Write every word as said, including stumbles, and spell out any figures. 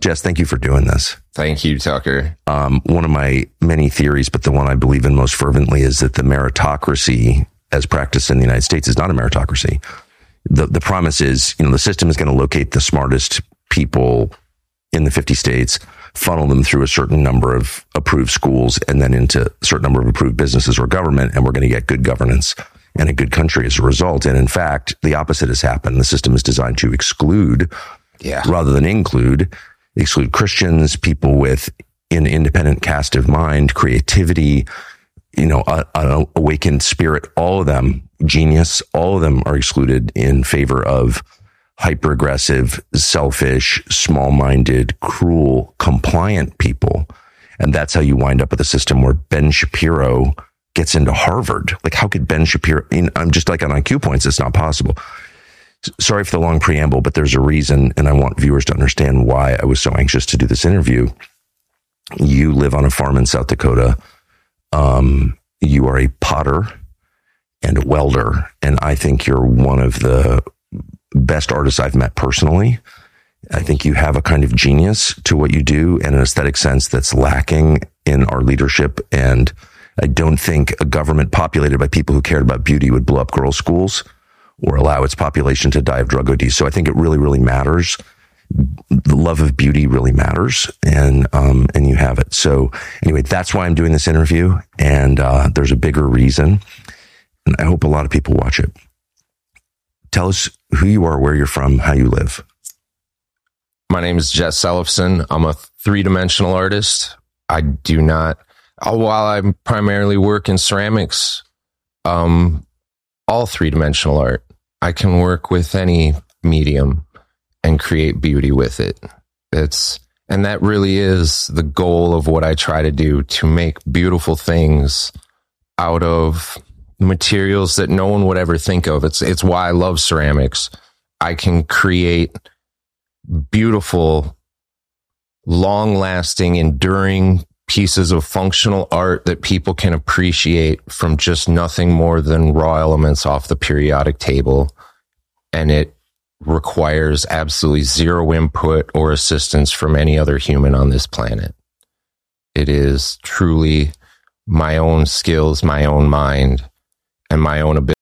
Jess, thank you for doing this. Thank you, Tucker. Um, one of my many theories, but the one I believe in most fervently, is that the meritocracy as practiced in the United States is not a meritocracy. The, the promise is, you know, the system is going to locate the smartest people in the fifty states, funnel them through a certain number of approved schools and then into a certain number of approved businesses or government. And we're going to get good governance and a good country as a result. And in fact, the opposite has happened. The system is designed to exclude yeah. rather than include, exclude Christians, people with an independent cast of mind, creativity, you know, an awakened spirit. All of them, genius, all of them are excluded in favor of hyper aggressive, selfish, small minded, cruel, compliant people. And that's how you wind up with a system where Ben Shapiro gets into Harvard. Like, how could Ben Shapiro, I mean, I'm just like on I Q points, it's not possible. Sorry for the long preamble, but there's a reason, and I want viewers to understand why I was so anxious to do this interview. You live on a farm in South Dakota. Um, you are a potter and a welder, and I think you're one of the best artists I've met personally. I think you have a kind of genius to what you do and an aesthetic sense that's lacking in our leadership. And I don't think a government populated by people who cared about beauty would blow up girls' schools or allow its population to die of drug O D. So I think it really, really matters. The love of beauty really matters, and um, and you have it. So anyway, that's why I'm doing this interview, and uh, there's a bigger reason, and I hope a lot of people watch it. Tell us who you are, where you're from, how you live. My name is Jess Ellefson. I'm a three-dimensional artist. I do not, while I primarily work in ceramics, um, all three-dimensional art. I can work with any medium and create beauty with it. It's, and that really is the goal of what I try to do, to make beautiful things out of materials that no one would ever think of. It's, it's why I love ceramics. I can create beautiful, long-lasting, enduring pieces of functional art that people can appreciate from just nothing more than raw elements off the periodic table. And it requires absolutely zero input or assistance from any other human on this planet. It is truly my own skills, my own mind, and my own ability